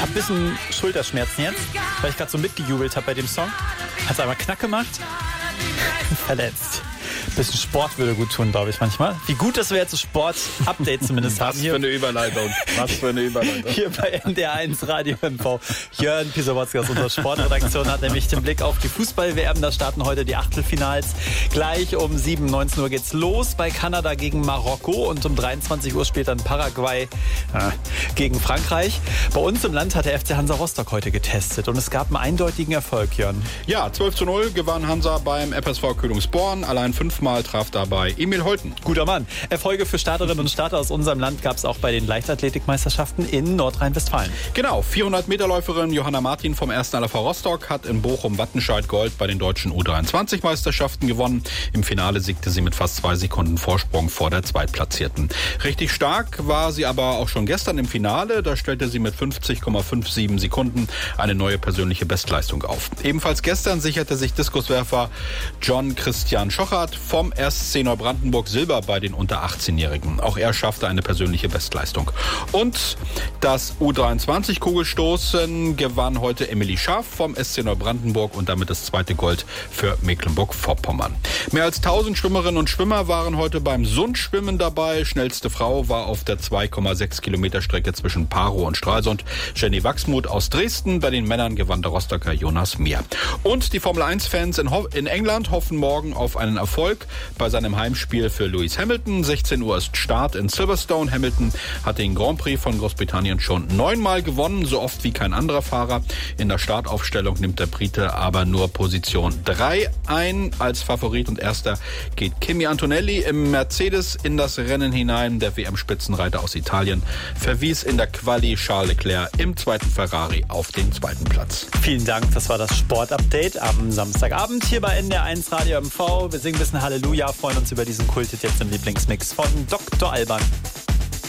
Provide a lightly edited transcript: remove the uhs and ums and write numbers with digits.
habe ein bisschen Schulterschmerzen jetzt, weil ich gerade so mitgejubelt habe bei dem Song. Hat's einmal Knack gemacht. Verletzt. Bisschen Sport würde gut tun, glaube ich, manchmal. Wie gut, dass wir jetzt ein Sport-Update zumindest haben. Was für eine Überleitung. Hier bei NDR1 Radio MV. Jörn Pisowotzki aus unserer Sportredaktion hat nämlich den Blick auf die Fußball-WM. Da starten heute die Achtelfinals. Gleich um 19 Uhr geht's los bei Kanada gegen Marokko. Und um 23 Uhr spielt dann Paraguay gegen Frankreich. Bei uns im Land hat der FC Hansa Rostock heute getestet. Und es gab einen eindeutigen Erfolg, Jörn. Ja, 12:0 gewann Hansa beim FSV Kühlungsborn. Allein 5-mal traf dabei Emil Holten. Guter Mann. Erfolge für Starterinnen und Starter aus unserem Land gab es auch bei den Leichtathletikmeisterschaften in Nordrhein-Westfalen. Genau, 400-Meter-Läuferin Johanna Martin vom 1. LV Rostock hat in Bochum-Wattenscheid Gold bei den deutschen U23-Meisterschaften gewonnen. Im Finale siegte sie mit fast 2 Sekunden Vorsprung vor der Zweitplatzierten. Richtig stark war sie aber auch schon gestern im Finale. Da stellte sie mit 50,57 Sekunden eine neue persönliche Bestleistung auf. Ebenfalls gestern sicherte sich Diskuswerfer John Christian Schochert vom SC Neubrandenburg Silber bei den unter 18-Jährigen. Auch er schaffte eine persönliche Bestleistung. Und das U23-Kugelstoßen gewann heute Emily Schaaf vom SC Neubrandenburg und damit das zweite Gold für Mecklenburg-Vorpommern. Mehr als 1000 Schwimmerinnen und Schwimmer waren heute beim Sundschwimmen dabei. Schnellste Frau war auf der 2,6 Kilometer Strecke zwischen Parow und Stralsund Jenny Wachsmuth aus Dresden. Bei den Männern gewann der Rostocker Jonas Mir. Und die Formel-1-Fans in England hoffen morgen auf einen Erfolg bei seinem Heimspiel für Lewis Hamilton. 16 Uhr ist Start in Silverstone. Hamilton hat den Grand Prix von Großbritannien schon 9-mal gewonnen, so oft wie kein anderer Fahrer. In der Startaufstellung nimmt der Brite aber nur Position 3 ein. Als Favorit und Erster geht Kimi Antonelli im Mercedes in das Rennen hinein. Der WM-Spitzenreiter aus Italien verwies in der Quali Charles Leclerc im zweiten Ferrari auf den zweiten Platz. Vielen Dank, das war das Sportupdate am Samstagabend hier bei NDR1 Radio MV. Wir singen ein bisschen Halleluja, freuen uns über diesen Kulthit jetzt im Lieblingsmix von Dr. Alban.